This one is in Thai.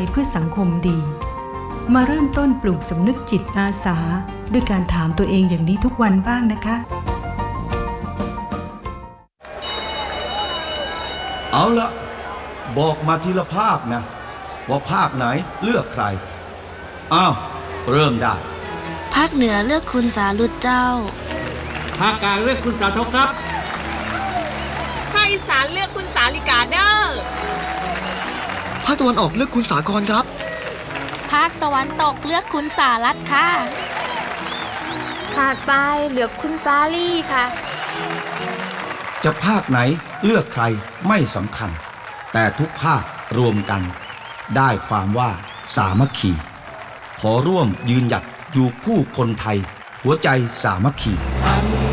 เพื่อสังคมดีมาเริ่มต้นปลูกสำนึกจิตอาสาด้วยการถามตัวเองอย่างนี้ทุกวันบ้างนะคะเอาละบอกมาทีละภาคนะว่าภาคไหนเลือกใครอ้าวเริ่มได้ภาคเหนือเลือกคุณสารุจเจ้าภาคกลางเลือกคุณสาทบครับภาคอีสานเลือกคุณสาลิกาเดอร์ภาคตะวันออกเลือกคุณสากรครับภาคตะวันตกเลือกคุณสารัตน์ค่ะภาคใต้เลือกคุณสาลี่ค่ะจะภาคไหนเลือกใครไม่สำคัญแต่ทุกภาครวมกันได้ความว่าสามัคคีขอร่วมยืนหยัดอยู่คู่คนไทยหัวใจสามัคคี